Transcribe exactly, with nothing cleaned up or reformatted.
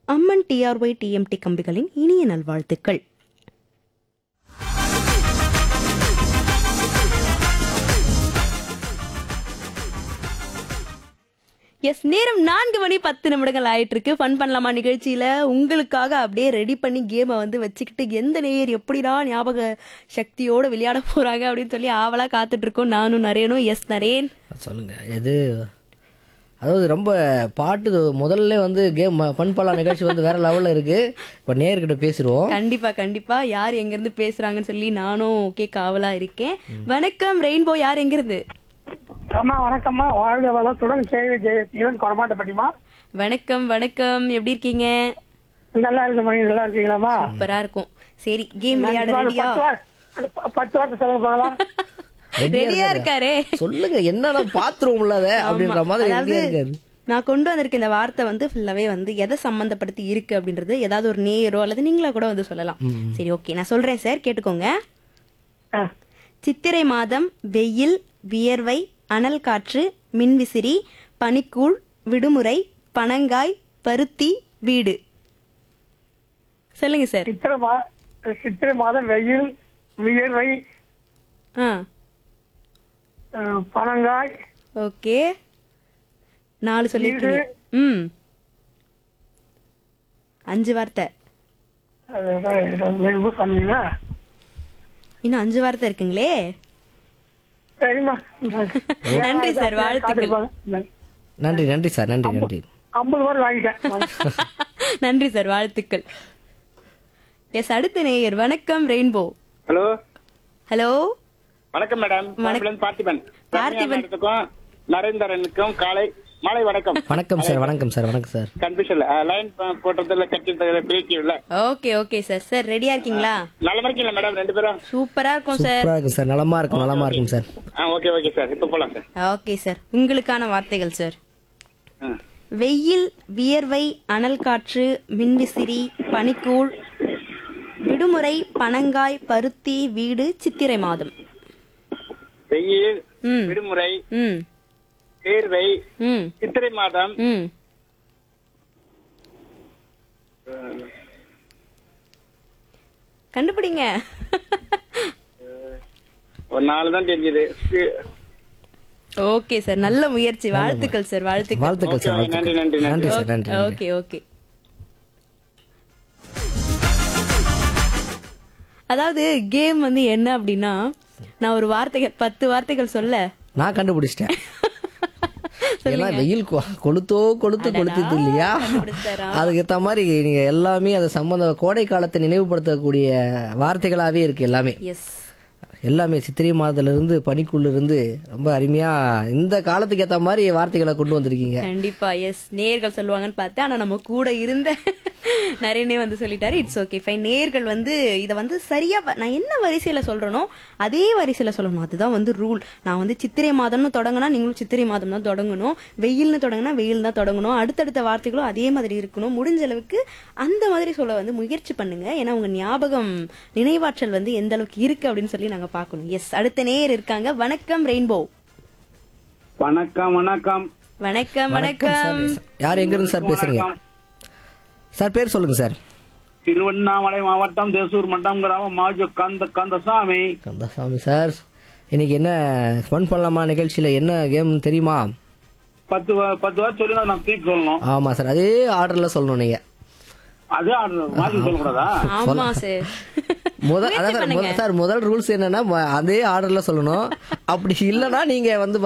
அம்மன் TRY TMT கம்பிகளின் இனிய நல்வாழ்த்துக்கள். எஸ், நேரம் நான்கு மணி பத்து நிமிடங்கள் ஆயிட்டு இருக்கு. ஃபன் பண்ணலாமா நிகழ்ச்சியில உங்களுக்காக அப்படியே ரெடி பண்ணி கேமை வந்து வச்சுக்கிட்டு எந்த நேயர் எப்படிடா ஞாபக சக்தியோட விளையாட போறாங்க அப்படின்னு சொல்லி ஆவலா காத்துட்டு இருக்கோம். நானும் நரேனும். எஸ் நரேன், சொல்லுங்க. எது அதாவது ரொம்ப பாட்டு முதல்ல வந்து கேம் ஃபன் பண்ணலாம் நிகழ்ச்சி வந்து வேற லெவல்ல இருக்கு. இப்போ நேர்கிட்ட பேசிடுவோம். கண்டிப்பா கண்டிப்பா. யார் எங்க இருந்து பேசுறாங்கன்னு சொல்லி நானும் கேட்க ஆவலா இருக்கேன். வணக்கம் ரெயின்போ, யார் எங்க இருந்து? அம்மா வணக்கம்மா, வாழ்க வளத்துடன் கேள்வி ஜெயசீலன் கொரமாட்டப்பட்டிமா. வணக்கம் வணக்கம், எப்படி இருக்கீங்க? நல்லா இருக்கு மணி, நல்லா இருக்கீங்களாம்மா? சூப்பரா இருக்கும். சரி, கேம் விளையாட ரெடியா? பத்து வார்த்தை- பத்து வார்த்தை சொல்ல போகலாம். ரெடியா இருக்காரே. சொல்லுங்க, என்னன்னா பாத்ரூம் இல்லாத அப்படின்ற மாதிரி அதாவது ரெடியா இருக்காரு. நான் கொண்டு வந்திருக்க இந்த வார்த்தை வந்து ஃபுல்லாவே வந்து எதை சம்பந்தப்படுத்தி இருக்கு அப்படின்றது ஏதாவது ஒரு நேயரோ அல்லது நீங்களா கூட வந்து சொல்லலாம். சரி, ஓகே, நான் சொல்றேன் சார், கேட்டுக்கோங்க. ஆ, சித்திரை மாதம், வெயில், வியர்வை, அனல் காற்று, மின்விசிறி, பனிக்கூழ், விடுமுறை, பனங்காய், பருத்தி, வீடு. சொல்லுங்க சார். சித்திரை மா சித்திரை மாதம் வெயில், வியர்வை, ஆ, அஹ், பனங்காய், ஓகே, நாலு சொல்லிருக்கீங்க. ம், அஞ்சு வார்த்தை. அது சொன்னீங்களா? இன்னும் அஞ்சு வார்த்தை இருக்குங்களே. சரிம்மா. நன்றி சார், வாழ்த்துக்கள். நன்றி நன்றி சார், நன்றி நன்றி. ஐம்பது ரூபாய் வாங்கிட்டேன். நன்றி சார், வாழ்த்துக்கள். எஸ், அடுத்த நேயர். வணக்கம் ரெயின்போ. ஹலோ ஹலோ, வணக்கம் மேடம். வணக்கம். பார்த்திபன் பார்த்திபன். பார்த்திபன் நரேந்திரனுக்கும் காலை மாலை வணக்கம். வணக்கம் சார், வணக்கம் சார், வணக்கம் சார். கன்ஃபியூஷன்ல லைன் போட்டதுல கட்டி பிரிக்கல. Okay okay sir. சார் ரெடியா இருக்கீங்களா? நல்ல இருக்கீங்களா மேடம்? ரெண்டு பேரும் சூப்பரா இருக்கும் சார். சூப்பரா இருக்கும் சார், நலமா இருக்கும், நலமா இருக்கும் சார். ஆ, ஓகே ஓகே சார், இப்போ போலாம் சார். ஓகே சார், உங்களுக்கான வார்த்தைகள் சார். ஆ. வெயில், வியர்வை, அனல் காற்று, மின்விசிறி, பனிக்கூழ், விடுமுறை, பனங்காய், பருத்தி, வீடு, சித்திரை மாதம். வெயில், ம் விடுமுறை, ம் தேர்வை, ம் சித்திரை மாதம், ம் கண்டுபிடிங்க. ஒரு நாலு தான் தெரிஞ்சது. ஓகே சார், நல்ல முயற்சி. வாழ்த்துக்கள் சார், வாழ்த்துக்கள். வாழ்த்துக்கள் சார், Okay, நன்றி, வாழ்த்துக்கள். நன்றி, நன்றி. நன்றி சார், நன்றி நன்றி. Okay okay. அதாவது கேம் வந்து என்ன அப்படின்னா, நான் ஒரு வார்த்தைகள் பத்து வார்த்தைகள் சொல்ல நான் கண்டுபிடிச்சிட்டேன். ஏன்னா வெயில் கொ- கொளுத்தோ கொளுத்து கொளுத்துது இல்லையா, கண்டுபிடிச்சாரா? அதுக்கு ஏற்ற மாதிரி நீங்க எல்லாமே அது சம்பந்த கோடை காலத்தை நினைவுபடுத்தக்கூடிய வார்த்தைகளாவே இருக்கு எல்லாமே. எஸ், எல்லாமே சித்திரை மாதத்துல இருந்து பனிக்குள்ள இருந்து ரொம்ப அருமையா இந்த காலத்துக்கு ஏத்த மாதிரி வார்த்தைகளை கொண்டு வந்திருக்கீங்க. கண்டிப்பா. எஸ், நேர்கள் சொல்லுவாங்கன்னு பார்த்தேன், ஆனா நம்ம கூட இருந்த நிறையனே வந்து சொல்லிட்டாரு. It's okay fine. நேர்கள் வந்து இதை வந்து சரியா வ- நான் என்ன வரிசையில சொல்றேனோ அதே வரிசையில சொல்லணும். அதுதான் வந்து ரூல். நான் வந்து சித்திரை மாதம்னு தொடங்கினா நீங்களும் சித்திரை மாதம் தான் தொடங்கணும். வெயில்னு தொடங்கினா வெயில் தான் தொடங்கணும். அடுத்தடுத்த வார்த்தைகளும் அதே மாதிரி இருக்கணும். முடிஞ்ச அளவுக்கு அந்த மாதிரி சொல்ல வந்து முயற்சி பண்ணுங்க. ஏன்னா உங்க ஞாபகம் நினைவாற்றல் வந்து எந்த அளவுக்கு இருக்கு அப்படின்னு சொல்லி நாங்க பார்க்கணும். எஸ், அடுத்த நேயர் இருக்காங்க. வணக்கம் ரெயின்போ. வணக்கம் வணக்கம் வணக்கம் வணக்கம் வணக்கம். சார். யார் எங்க இருந்து சார் பேசுறீங்க? சார் பேர் சொல்லுங்க சார். திருவண்ணாமலை மாவட்டம் தேசூர் மட்டம் கிராமம் மாஜு கந்த கந்தசாமி. கந்தசாமி சார், இன்னைக்கு என்ன ஃபன் பண்ணலாமா நிகழ்ச்சியில என்ன கேம் தெரியுமா? பத்து வா- பத்து வாரம் சொல்லி நான் திருப்பி சொல்லணும். ஆமா சார், அதே ஆர்டர்ல சொல்லணும் நீங்க. அதே மாற்றி சொல்லக்கூடாதா? ஆமா சார். முதல் முயற்சி அதான் சார், பண்ணுங்க. முதல் சார் முதல் ரூல்ஸ் என்னன்னா ம- அதே ஆர்டர்ல சொல்லணும். அப்படி இல்லைன்னா நீங்க வந்து